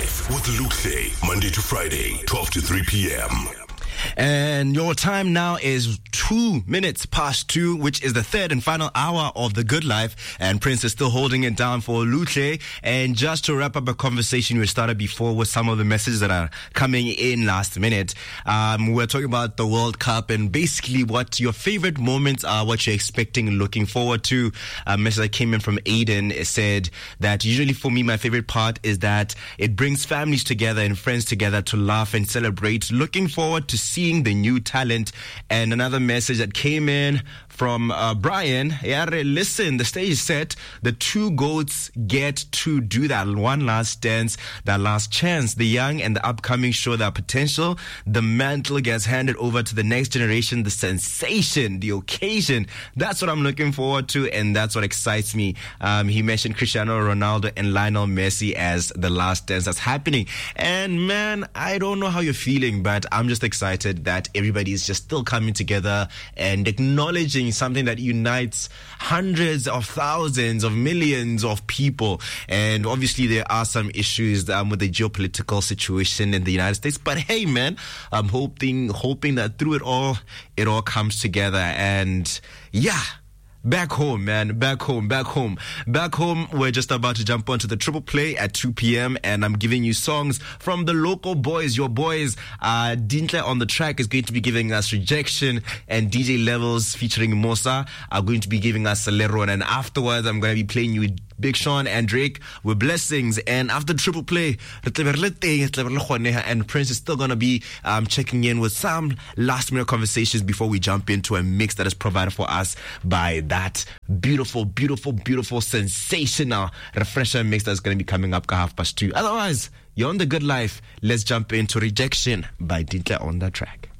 Life with Luke, Monday to Friday, 12 to 3 p.m. And your time now is 2 minutes past 2, which is the third and final hour of The Good Life. And Prince is still holding it down for Luce. And just to wrap up a conversation we started before with some of the messages that are coming in last minute, we're talking about the World Cup and basically what your favorite moments are, what you're expecting, looking forward to. A message that came in from Aiden. It said that usually for me, my favorite part is that it brings families together and friends together to laugh and celebrate. Looking forward to seeing the new talent. And another message that came in from Brian. Listen, the stage is set. The two goats get to do that one last dance, that last chance. The young and the upcoming show their potential. The mantle gets handed over to the next generation. The sensation, the occasion. That's what I'm looking forward to, and that's what excites me. He mentioned Cristiano Ronaldo and Lionel Messi as the last dance that's happening. And man, I don't know how you're feeling, but I'm just excited that everybody is just still coming together and acknowledging something that unites hundreds of thousands of millions of people. And obviously there are some issues with the geopolitical situation in the United States, but hey man, I'm hoping that through it all comes together. And yeah, back home, man. Back home. We're just about to jump onto the Triple Play at 2 p.m. and I'm giving you songs from the local boys. Your boys, Dintle on the track is going to be giving us Rejection, and DJ Levels featuring Mosa are going to be giving us Leron. And afterwards, I'm going to be playing you Big Sean and Drake with Blessings. And after Triple Play, and Prince is still going to be checking in with some last minute conversations before we jump into a mix that is provided for us by that beautiful, sensational refresher mix that's going to be coming up 2:30. Otherwise, you're on The Good Life. Let's jump into Rejection by Dintle on the track.